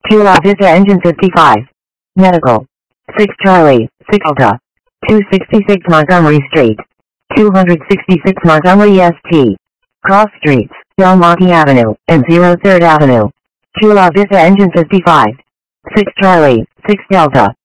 Chula Vista Engine 55. Medical. 6 Charlie, 6 Delta. 266 Montgomery Street. 266 Montgomery St. Cross Streets, Del Monte Avenue, and 03rd Avenue. Chula Vista Engine 55. 6 Charlie, 6 Delta.